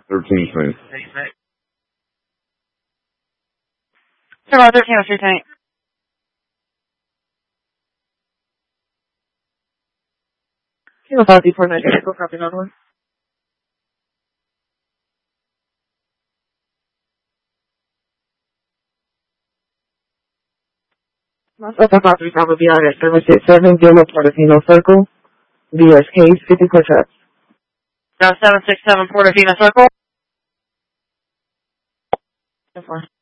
13 Tank. Turbo 13 on Street Tank. Kilo 5 D49, go copy another one. Myself, I 535 will be out at 767 Gilmore Portofino Circle. BSK 50 push-ups. 767 Portofino Circle.